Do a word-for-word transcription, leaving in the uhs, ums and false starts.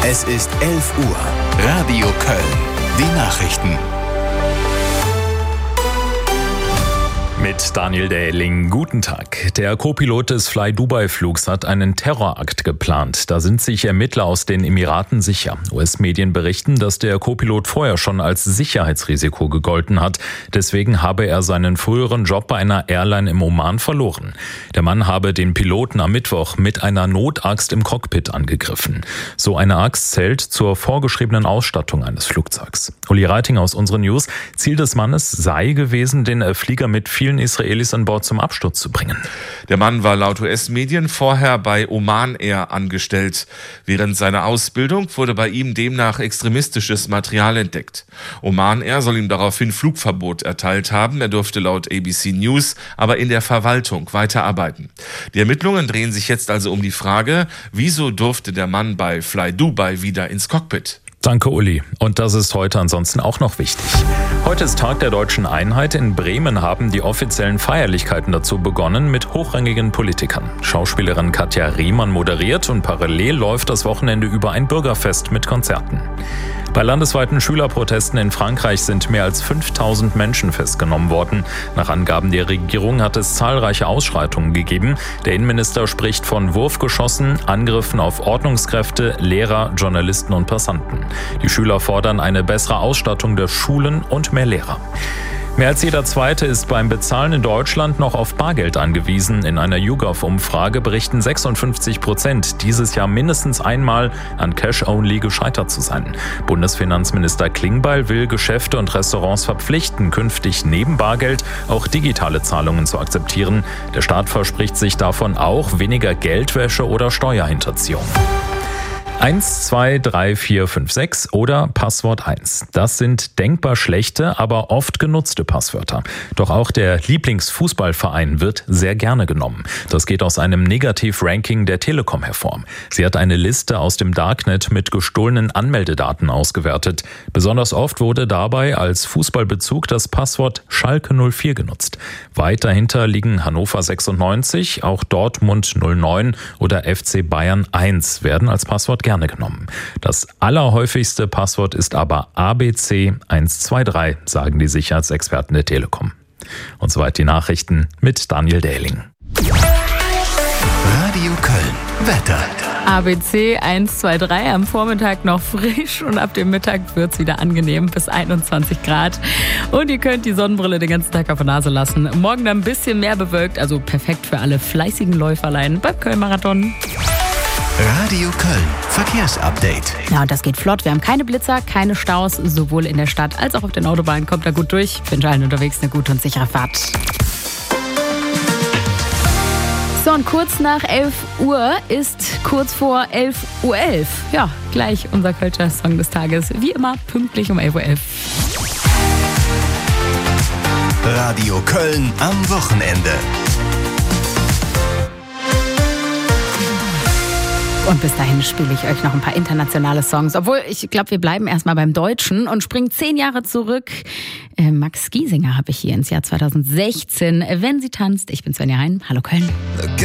Es ist elf Uhr. Radio Köln. Die Nachrichten. Mit Daniel Dähling. Guten Tag. Der Co-Pilot des Fly-Dubai-Flugs hat einen Terrorakt geplant. Da sind sich Ermittler aus den Emiraten sicher. U S-Medien berichten, dass der Co-Pilot vorher schon als Sicherheitsrisiko gegolten hat. Deswegen habe er seinen früheren Job bei einer Airline im Oman verloren. Der Mann habe den Piloten am Mittwoch mit einer Notaxt im Cockpit angegriffen. So eine Axt zählt zur vorgeschriebenen Ausstattung eines Flugzeugs. Uli Reiting aus unseren News. Ziel des Mannes sei gewesen, den Flieger mit vielen Israelis an Bord zum Absturz zu bringen. Der Mann war laut U S-Medien vorher bei Oman Air angestellt. Während seiner Ausbildung wurde bei ihm demnach extremistisches Material entdeckt. Oman Air soll ihm daraufhin Flugverbot erteilt haben. Er durfte laut A B C News aber in der Verwaltung weiterarbeiten. Die Ermittlungen drehen sich jetzt also um die Frage, wieso durfte der Mann bei Fly Dubai wieder ins Cockpit? Danke, Uli. Und das ist heute ansonsten auch noch wichtig. Heute ist Tag der Deutschen Einheit. In Bremen haben die offiziellen Feierlichkeiten dazu begonnen mit hochrangigen Politikern. Schauspielerin Katja Riemann moderiert und parallel läuft das Wochenende über ein Bürgerfest mit Konzerten. Bei landesweiten Schülerprotesten in Frankreich sind mehr als fünftausend Menschen festgenommen worden. Nach Angaben der Regierung hat es zahlreiche Ausschreitungen gegeben. Der Innenminister spricht von Wurfgeschossen, Angriffen auf Ordnungskräfte, Lehrer, Journalisten und Passanten. Die Schüler fordern eine bessere Ausstattung der Schulen und mehr Lehrer. Mehr als jeder Zweite ist beim Bezahlen in Deutschland noch auf Bargeld angewiesen. In einer YouGov-Umfrage berichten sechsundfünfzig Prozent, dieses Jahr mindestens einmal an Cash-Only gescheitert zu sein. Bundesfinanzminister Klingbeil will Geschäfte und Restaurants verpflichten, künftig neben Bargeld auch digitale Zahlungen zu akzeptieren. Der Staat verspricht sich davon auch weniger Geldwäsche oder Steuerhinterziehung. eins, zwei, drei, vier, fünf, sechs oder Passwort eins. Das sind denkbar schlechte, aber oft genutzte Passwörter. Doch auch der Lieblingsfußballverein wird sehr gerne genommen. Das geht aus einem Negativ-Ranking der Telekom hervor. Sie hat eine Liste aus dem Darknet mit gestohlenen Anmeldedaten ausgewertet. Besonders oft wurde dabei als Fußballbezug das Passwort Schalke null vier genutzt. Weit dahinter liegen Hannover sechsundneunzig, auch Dortmund null neun oder F C Bayern eins werden als Passwort gerne genommen. Das allerhäufigste Passwort ist aber A B C eins zwei drei, sagen die Sicherheitsexperten der Telekom. Und soweit die Nachrichten mit Daniel Dähling. Radio Köln. Wetter. A B C eins zwei drei, am Vormittag noch frisch und ab dem Mittag wird es wieder angenehm bis einundzwanzig Grad. Und ihr könnt die Sonnenbrille den ganzen Tag auf der Nase lassen. Morgen dann ein bisschen mehr bewölkt, also perfekt für alle fleißigen Läuferlein beim Köln-Marathon. Radio Köln. Verkehrsupdate. Ja, und das geht flott. Wir haben keine Blitzer, keine Staus, sowohl in der Stadt als auch auf den Autobahnen. Kommt da gut durch. Ich wünsche allen unterwegs eine gute und sichere Fahrt. So, und kurz nach elf Uhr ist kurz vor elf Uhr elf. Ja, gleich unser Kölscher Song des Tages. Wie immer pünktlich um elf Uhr elf. Radio Köln am Wochenende. Und bis dahin spiele ich euch noch ein paar internationale Songs. Obwohl, ich glaube, wir bleiben erstmal beim Deutschen und springen zehn Jahre zurück. Äh, Max Giesinger habe ich hier ins Jahr zweitausendsechzehn. Wenn sie tanzt, ich bin Svenja Hein. Hallo Köln.